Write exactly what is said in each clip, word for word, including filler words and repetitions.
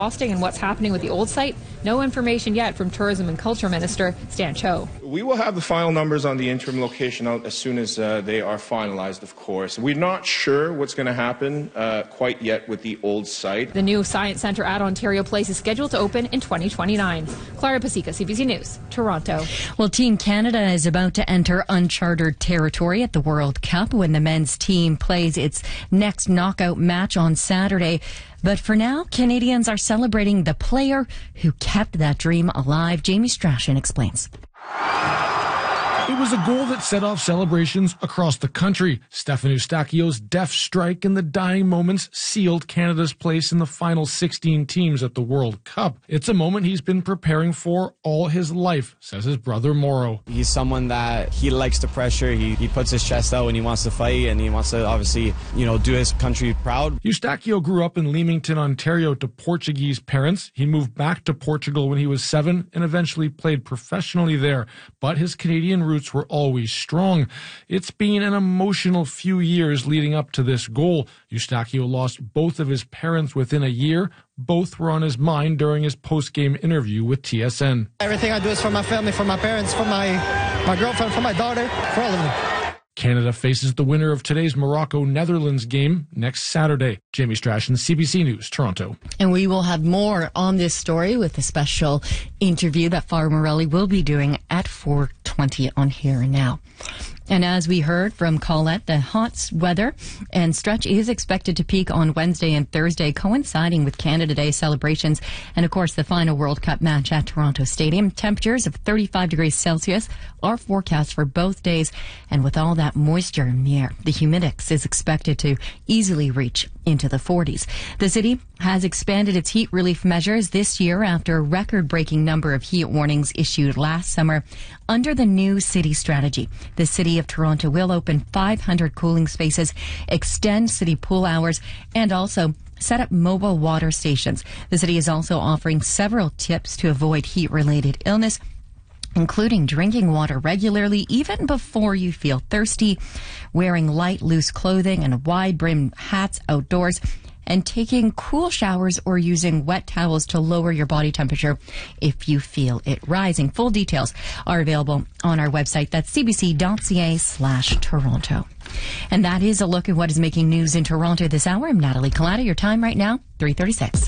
And what's happening with the old site? No information yet from Tourism and Culture Minister Stan Cho. We will have the final numbers on the interim location out as soon as uh, they are finalized, of course. We're not sure what's going to happen uh, quite yet with the old site. The new Science Centre at Ontario Place is scheduled to open in twenty twenty-nine. Clara Pasica, C B C News, Toronto. Well, Team Canada is about to enter uncharted territory at the World Cup when the men's team plays its next knockout match on Saturday. But for now, Canadians are celebrating the player who kept that dream alive. Jamie Strachan explains. It was a goal that set off celebrations across the country. Stefan Eustachio's deft strike in the dying moments sealed Canada's place in the final sixteen teams at the World Cup. It's a moment he's been preparing for all his life, says his brother Mauro. He's someone that he likes the pressure. He, he puts his chest out when he wants to fight, and he wants to obviously, you know, do his country proud. Eustachio grew up in Leamington, Ontario to Portuguese parents. He moved back to Portugal when he was seven and eventually played professionally there. But his Canadian roots were always strong. It's been an emotional few years leading up to this goal. Eustachio lost both of his parents within a year. Both were on his mind during his post-game interview with T S N. Everything I do is for my family, for my parents, for my, my girlfriend, for my daughter, for all of them. Canada faces the winner of today's Morocco-Netherlands game next Saturday. Jamie Strachan, C B C News, Toronto. And we will have more on this story with a special interview that Farah Morelli will be doing at four twenty on Here and Now. And as we heard from Colette, the hot weather and stretch is expected to peak on Wednesday and Thursday, coinciding with Canada Day celebrations and, of course, the final World Cup match at Toronto Stadium. Temperatures of thirty-five degrees Celsius are forecast for both days. And with all that moisture in the air, the humidex is expected to easily reach into the forties. The city has expanded its heat relief measures this year after a record-breaking number of heat warnings issued last summer. Under the new city strategy, the City of Toronto will open five hundred cooling spaces, extend city pool hours, and also set up mobile water stations. The city is also offering several tips to avoid heat-related illness, including drinking water regularly, even before you feel thirsty, wearing light, loose clothing and wide-brimmed hats outdoors, and taking cool showers or using wet towels to lower your body temperature if you feel it rising. Full details are available on our website. That's cbc.ca slash Toronto. And that is a look at what is making news in Toronto this hour. I'm Natalie Collada. Your time right now, three thirty-six.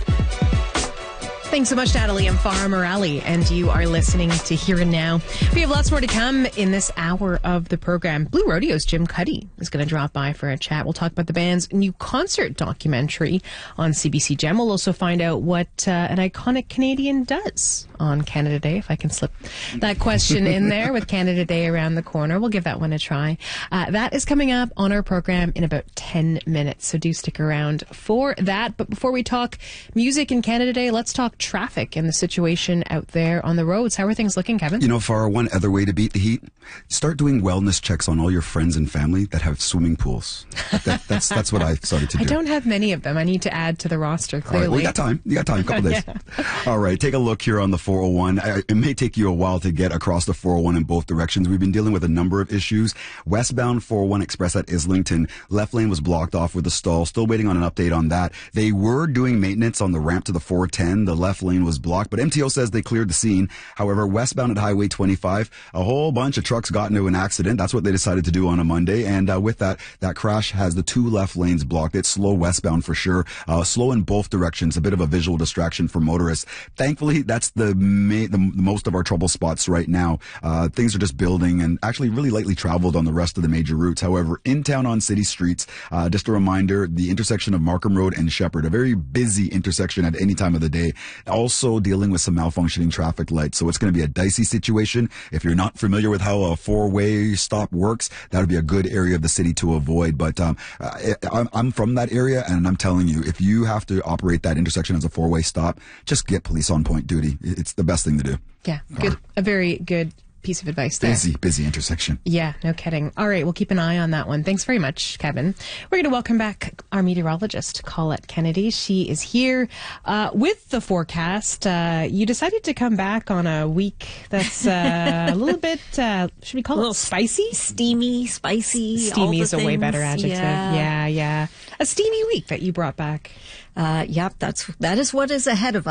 Thanks so much, Natalie. I'm Farah Morelli, and you are listening to Here and Now. We have lots more to come in this hour of the program. Blue Rodeo's Jim Cuddy is going to drop by for a chat. We'll talk about the band's new concert documentary on C B C Gem. We'll also find out what uh, an iconic Canadian does on Canada Day, if I can slip that question in there with Canada Day around the corner. We'll give that one a try. Uh, that is coming up on our program in about ten minutes, so do stick around for that. But before we talk music in Canada Day, let's talk traffic and the situation out there on the roads. How are things looking, Kevin? You know, Farah, one other way to beat the heat, start doing wellness checks on all your friends and family that have swimming pools. That, that's that's what I started to do. I don't have many of them. I need to add to the roster, clearly. All right, well, you got time. You got time. A couple days. Yeah. All right, take a look here on the four oh one. It may take you a while to get across the four oh one in both directions. We've been dealing with a number of issues. Westbound four oh one Express at Islington, left lane was blocked off with a stall. Still waiting on an update on that. They were doing maintenance on the ramp to the four ten. The left lane was blocked, but M T O says they cleared the scene. However, westbound at Highway twenty-five, a whole bunch of trucks got into an accident. That's what they decided to do on a Monday. And uh, with that, that crash has the two left lanes blocked. It's slow westbound for sure. Uh, slow in both directions. A bit of a visual distraction for motorists. Thankfully, that's the, ma- the, the most of our trouble spots right now. Uh, things are just building and actually really lightly traveled on the rest of the major routes. However, in town on city streets, uh, just a reminder, the intersection of Markham Road and Shepherd, a very busy intersection at any time of the day. Also dealing with some malfunctioning traffic lights. So it's going to be a dicey situation. If you're not familiar with how a four-way stop works, that would be a good area of the city to avoid. But um, I, I'm from that area, and I'm telling you, if you have to operate that intersection as a four-way stop, just get police on point duty. It's the best thing to do. Yeah, good. A very good piece of advice there. Busy, busy intersection. Yeah, no kidding. All right, we'll keep an eye on that one. Thanks very much, Kevin. We're going to welcome back our meteorologist, Colette Kennedy. She is here uh, with the forecast. Uh, you decided to come back on a week that's uh, a little bit, uh, should we call a little it spicy? Steamy, spicy. Steamy is a way better adjective. Yeah. yeah, yeah. A steamy week that you brought back. Uh, yep, that's, that is what is ahead of us.